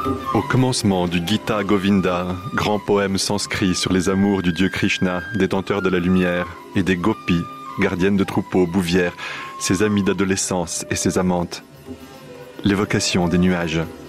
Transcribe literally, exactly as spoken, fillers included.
Au commencement du Gita Govinda, grand poème sanskrit sur les amours du dieu Krishna, détenteur de la lumière, et des gopis, gardiennes de troupeaux, bouvières, ses amis d'adolescence et ses amantes. L'évocation des nuages.